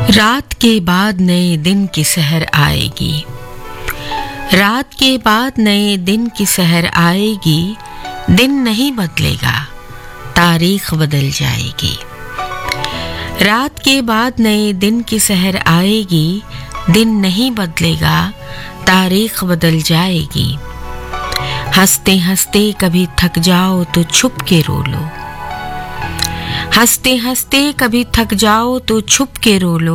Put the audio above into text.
रात के बाद नए दिन की सहर आएगी। रात के बाद नए दिन की सहर आएगी। दिन नहीं बदलेगा, तारीख बदल जाएगी। रात के बाद नए दिन की सहर आएगी। दिन नहीं बदलेगा, तारीख बदल जाएगी। हंसते हंसते कभी थक जाओ तो छुप के रो लो। हंसते हंसते कभी थक जाओ तो छुप के रो लो।